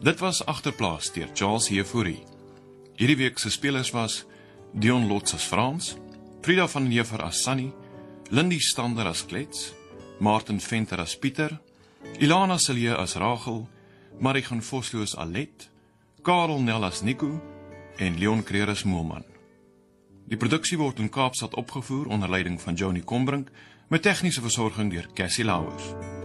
Dit was Agterplaas deur Charles Hefourie. Hierdie week se spelers was Dion Lots as Frans, Frida van den Heever as Sunny, Lindy Stander as Klets, Martin Venter as Pieter, Ilana Silje as Rachel, Marigan Vosloo as Alet, Karel Nel as Nico en Leon Creer as Moelman. Die produksie word in Kaapstad opgevoer onder leiding van Johnny Combrink met tegniese versorging deur Cassie Lauers.